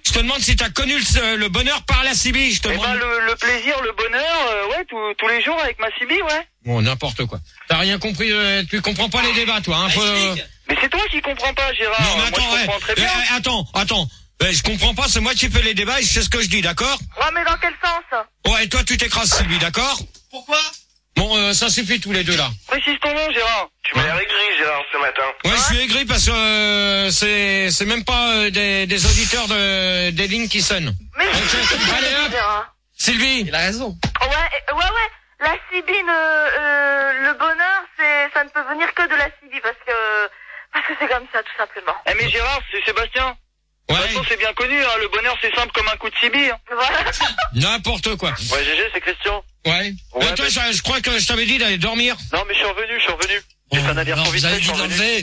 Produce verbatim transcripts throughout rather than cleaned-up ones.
Je te demande si t'as connu le, le bonheur par la Sibi. Je te Eh demande. ben, le, le plaisir, le bonheur, euh, ouais, tous, tous les jours avec ma Sibi, ouais. Bon, n'importe quoi. T'as rien compris, euh, tu comprends pas les débats, toi. Hein, faut... Mais c'est toi qui comprends pas, Gérard. Non, mais Moi, attends, je comprends ouais. très bien. Euh, attends, attends. Euh, je comprends pas, c'est moi qui fais les débats et je sais ce que je dis, d'accord? Ouais, mais dans quel sens? Ouais, et toi, tu t'écrases, Sylvie, d'accord? Pourquoi? Bon, euh, ça suffit tous les deux, là. Précise ton nom, Gérard. Tu m'as l'air aigri, Gérard, ce matin. Ouais, je suis aigri parce que euh, c'est c'est même pas euh, des, des auditeurs de des lignes qui sonnent. Mais Okay. Allez hop, Sylvie. Il a raison. Ouais, ouais, ouais. La Sibine, euh, euh, le bonheur, c'est, ça ne peut venir que de la Sibi parce que, parce que c'est comme ça, tout simplement. Eh, mais Gérard, c'est Sébastien. De Ouais. toute façon, c'est bien connu, hein. Le bonheur, c'est simple comme un coup de Sibi, hein. Voilà. N'importe quoi. Ouais, G G, c'est Christian. Ouais. Ouais, Euh, toi, bah- je, je crois que je t'avais dit d'aller dormir. Non, mais je suis revenu, je suis revenu. J'ai fait un aller Non, trop vite, vous avez je dit suis revenu. d'enlever.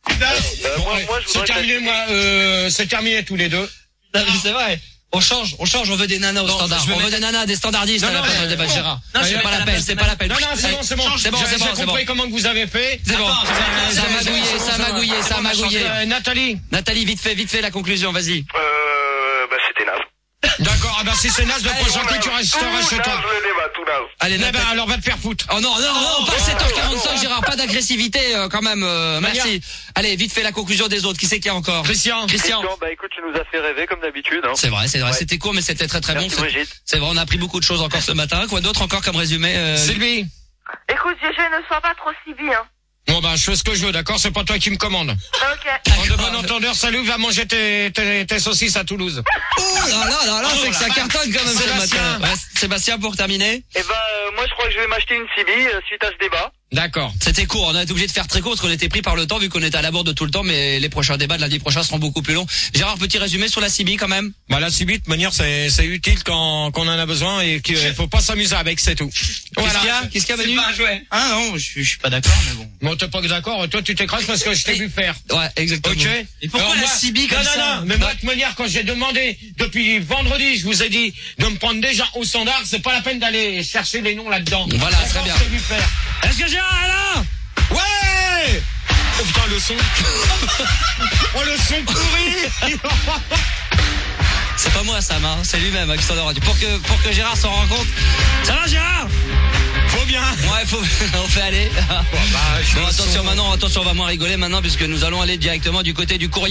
Euh, Bon, moi, ouais. moi, je c'est voudrais terminé, que- moi. Euh, c'est terminé tous les deux. Non, mais c'est vrai. On change, on change, on veut des nanas au Non, standard. je vais On veut mettre- des nanas, des standardistes Non, à la non, place euh, de débat de bon. Gérard. Non, je c'est vais pas mettre la à peine, la c'est place pas la peine. Non, non, c'est bon, c'est bon. C'est bon, J'ai- c'est bon, J'ai c'est compris bon. comment que vous avez fait. C'est bon. Attends, Ça a magouillé, ça a magouillé, ça a magouillé. Euh, Nathalie. Nathalie, vite fait, vite fait la conclusion, vas-y. Euh, bah, c'était naze. D'accord, ah bah si c'est naze, le Allez, prochain Tout coup, tu naze, resteras tout chez toi. naze, le débat, tout naze. Allez, Eh ben, Nathalie. alors va te faire foutre. Oh non, non, non, on passe sept heures quarante-cinq, Gérard, pas d'agressivité euh, quand même, euh, merci. Allez, vite fait la conclusion des autres, qui c'est qu'il y a encore? Christian. Christian. Christian, bah, écoute, tu nous as fait rêver, comme d'habitude, hein. C'est vrai, c'est vrai, Ouais. c'était court mais c'était très très bon. Merci, C'est- Brigitte. C'est vrai, on a appris beaucoup de choses encore ce matin. Quoi d'autre encore comme résumé euh, Sylvie. Écoute, G G, ne sois pas trop Sibi, hein. Bon bah je fais ce que je veux, d'accord? C'est pas toi qui me commande. Ok. En de bon entendeur, salut, va manger tes, tes, tes saucisses à Toulouse. Oh là là là là, Oh c'est que la ça vache. cartonne quand même ce Sébastien. matin. Ouais, Sébastien pour terminer. Eh ben, euh, moi, je crois que je vais m'acheter une Sibi, euh, suite à ce débat. D'accord. C'était court, on a été obligé de faire très court parce qu'on était pris par le temps vu qu'on était à la bourre de tout le temps, mais les prochains débats de lundi prochain seront beaucoup plus longs. Gérard, petit résumé sur la C B quand même. Bah la subite, de manière, c'est c'est utile quand qu'on en a besoin et qu'il faut pas s'amuser avec, c'est tout. Qu'est-ce qu'il y a Qu'est-ce qu'il y a Manu? Ah non, je suis, je suis pas d'accord, mais bon. Bon, t'es pas d'accord, toi tu t'écrases parce que je t'ai vu faire. Ouais, exactement. Ok. Et pourquoi Alors, la moi- C B comme non, ça? Non, non, mais moi, de manière, quand j'ai demandé, depuis vendredi, je vous ai dit de me prendre déjà au standard, c'est pas la peine d'aller chercher les noms là-dedans. Voilà, D'accord, très bien. je t'ai vu faire. Est-ce que Gérard est là? Ouais! Oh putain, le son. Oh, le son pourri. C'est pas moi Sam, hein, c'est lui-même avec son radio. Pour que pour que Gérard s'en rende compte. Ça va Gérard? Faut bien. Ouais, faut on fait aller. Bon, bah, je Bon, le attention son. maintenant, attention, on va moins rigoler maintenant puisque nous allons aller directement du côté du courrier.